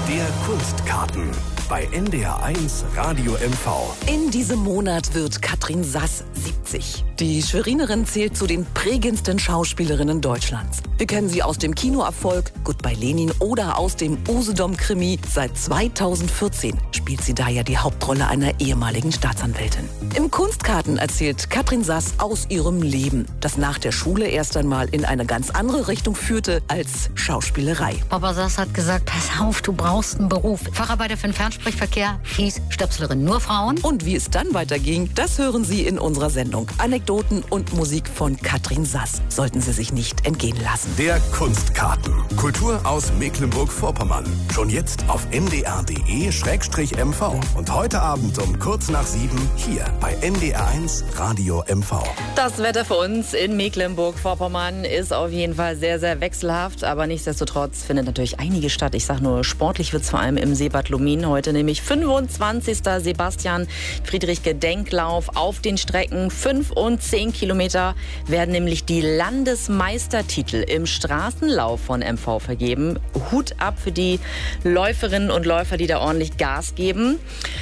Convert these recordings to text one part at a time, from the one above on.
Der Kunstkarten bei NDR1 Radio MV. In diesem Monat wird Katrin Sass 70. Die Schwerinerin zählt zu den prägendsten Schauspielerinnen Deutschlands. Wir kennen sie aus dem Kinoerfolg Goodbye Lenin oder aus dem Usedom-Krimi. Seit 2014 spielt sie da ja die Hauptrolle einer ehemaligen Staatsanwältin. Im Kunstkarten erzählt Katrin Sass aus ihrem Leben, das nach der Schule erst einmal in eine ganz andere Richtung führte als Schauspielerei. Papa Sass hat gesagt, pass auf, du brauchst einen Beruf. Facharbeiter für den Fernsprechverkehr hieß Stöpslerin nur Frauen. Und wie es dann weiterging, das hören Sie in unserer Sendung. Anekdoten und Musik von Katrin Sass sollten Sie sich nicht entgehen lassen. Der Kunstkarten. Kultur aus Mecklenburg-Vorpommern. Schon jetzt auf ndr.de/mv. Und heute Abend um kurz nach 7 hier bei NDR1 Radio MV. Das Wetter für uns in Mecklenburg-Vorpommern ist auf jeden Fall sehr, sehr wechselhaft. Aber nichtsdestotrotz findet natürlich einiges statt. Ich sage nur, sportlich wird es vor allem im Seebad Lumin. Heute nämlich 25. Sebastian-Friedrich-Gedenklauf auf den Strecken 5 und 10 Kilometer werden nämlich die Landesmeistertitel im Straßenlauf von MV vergeben. Hut ab für die Läuferinnen und Läufer, die da ordentlich Gas geben.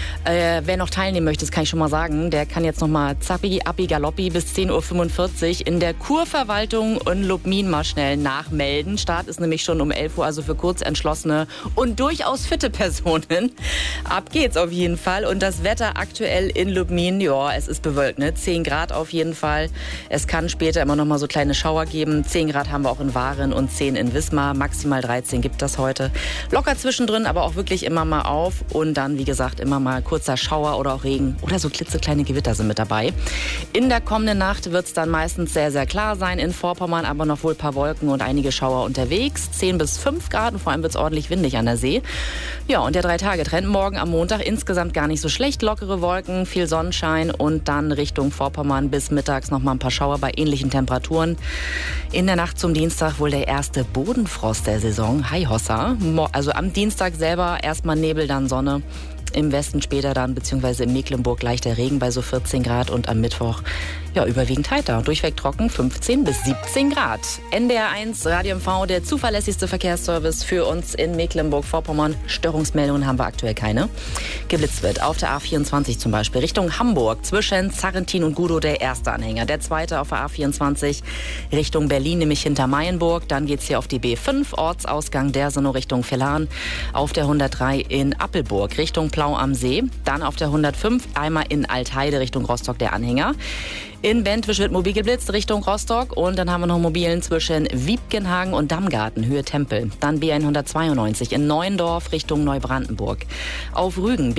Wer noch teilnehmen möchte, das kann ich schon mal sagen, der kann jetzt noch mal zappi, appi, galoppi bis 10.45 Uhr in der Kurverwaltung in Lubmin mal schnell nachmelden. Start ist nämlich schon um 11 Uhr, also für kurzentschlossene und durchaus fitte Personen. Ab geht's auf jeden Fall. Und das Wetter aktuell in Lubmin, ja, es ist bewölkt, ne? 10 Grad auf jeden Fall. Es kann später immer noch mal so kleine Schauer geben. 10 Grad haben wir auch in Waren und 10 in Wismar. Maximal 13 gibt das heute. Locker zwischendrin, aber auch wirklich immer mal auf. Und dann, wie gesagt, immer mal kurzer Schauer oder auch Regen oder so klitzekleine Gewitter sind mit dabei. In der kommenden Nacht wird es dann meistens sehr, sehr klar sein in Vorpommern, aber noch wohl ein paar Wolken und einige Schauer unterwegs. 10 bis 5 Grad und vor allem wird es ordentlich windig an der See. Ja, und der 3-Tage-Trend morgen am Montag insgesamt gar nicht so schlecht. Lockere Wolken, viel Sonnenschein und dann Richtung Vorpommern bis mittags noch mal ein paar Schauer bei ähnlichen Temperaturen. In der Nacht zum Dienstag wohl der erste Bodenfrost der Saison. Hi Hossa. Also am Dienstag selber erstmal Nebel, dann Sonne. Im Westen später dann, beziehungsweise in Mecklenburg leichter Regen bei so 14 Grad und am Mittwoch ja überwiegend heiter. Durchweg trocken 15 bis 17 Grad. NDR1 Radio MV, der zuverlässigste Verkehrsservice für uns in Mecklenburg-Vorpommern. Störungsmeldungen haben wir aktuell keine. Geblitzt wird auf der A24 zum Beispiel Richtung Hamburg zwischen Zarrentin und Gudow der erste Anhänger. Der zweite auf der A24 Richtung Berlin, nämlich hinter Mayenburg. Dann geht's hier auf die B5, Ortsausgang Dersonow Richtung Vellan. Auf der 103 in Appelburg Richtung Plau am See. Dann auf der 105 einmal in Altheide Richtung Rostock der Anhänger. In Bentwisch wird mobil geblitzt Richtung Rostock und dann haben wir noch mobilen zwischen Wiebkenhagen und Dammgarten, Höhe Tempel. Dann B192 in Neuendorf Richtung Neubrandenburg. Auf Rügen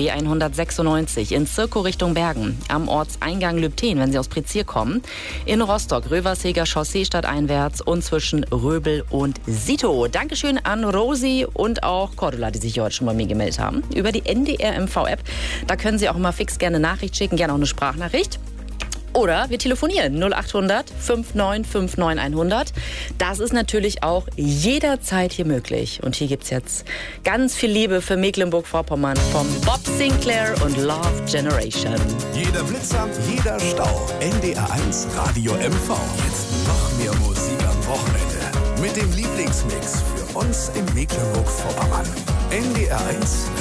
B196 in Zirkow Richtung Bergen. Am Ortseingang Lübten, wenn Sie aus Prizier kommen. In Rostock Röverseger Chaussee stadteinwärts und zwischen Röbel und Sito. Dankeschön an Rosi und auch Cordula, die sich heute schon bei mir gemeldet haben. Über die NDR MV-App. Da können Sie auch immer fix gerne Nachricht schicken, gerne auch eine Sprachnachricht. Oder wir telefonieren 0800 59 59 100. Das ist natürlich auch jederzeit hier möglich. Und hier gibt's jetzt ganz viel Liebe für Mecklenburg-Vorpommern vom Bob Sinclair und Love Generation. Jeder Blitzer, jeder Stau. NDR1 Radio MV. Jetzt noch mehr Musik am Wochenende. Mit dem Lieblingsmix für uns in Mecklenburg-Vorpommern. NDR1